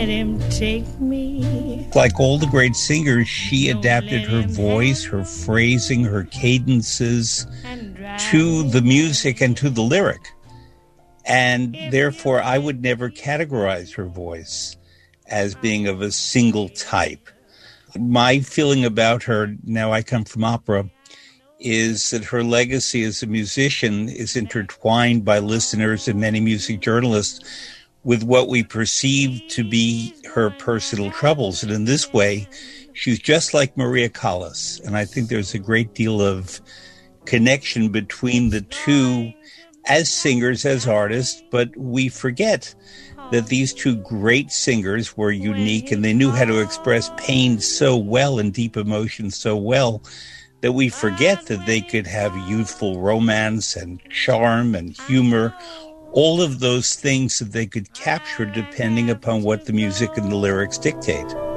Let him take me. Like all the great singers, she adapted her voice, her phrasing, her cadences to the music and to the lyric. And therefore, I would never categorize her voice as being of a single type. My feeling about her, now I come from opera, is that her legacy as a musician is intertwined by listeners and many music journalists with what we perceive to be her personal troubles. And in this way, she's just like Maria Callas. And I think there's a great deal of connection between the two as singers, as artists, but we forget that these two great singers were unique and they knew how to express pain so well and deep emotion so well that we forget that they could have youthful romance and charm and humor, all of those things that they could capture depending upon what the music and the lyrics dictate.